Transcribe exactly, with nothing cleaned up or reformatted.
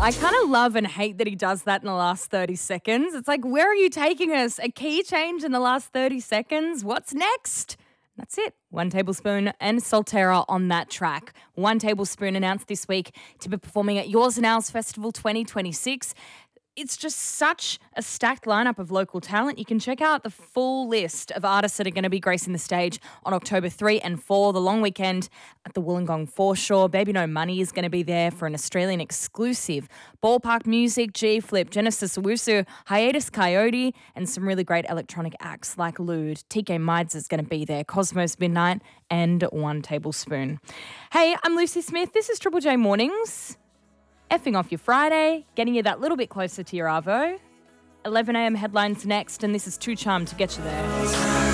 I kind of love and hate that he does that in the last thirty seconds. It's like, where are you taking us? A key change in the last thirty seconds? What's next? That's it. One Tablespoon and Solterra on that track. One Tablespoon announced this week to be performing at Yours and Ours Festival twenty twenty-six. It's just such a stacked lineup of local talent. You can check out the full list of artists that are going to be gracing the stage on October third and fourth, the long weekend at the Wollongong Foreshore. Baby No Money is going to be there for an Australian exclusive. Ballpark Music, G-Flip, Genesis Owusu, Hiatus Coyote, and some really great electronic acts like Lude. T K Mides is going to be there, Cosmos Midnight, and One Tablespoon. Hey, I'm Lucy Smith. This is Triple J Mornings. Effing off your Friday, getting you that little bit closer to your arvo. eleven a.m. headlines next, and this is Too Charmed to get you there.